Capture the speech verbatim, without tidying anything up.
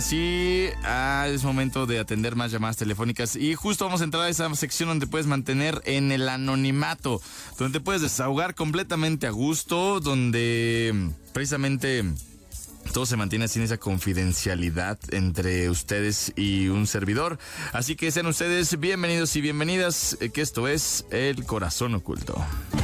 Sí, ah, es momento de atender más llamadas telefónicas y justo vamos a entrar a esa sección donde puedes mantener en el anonimato, donde te puedes desahogar completamente a gusto, donde precisamente todo se mantiene así en esa confidencialidad entre ustedes y un servidor. Así que sean ustedes bienvenidos y bienvenidas, que esto es El Corazón Oculto.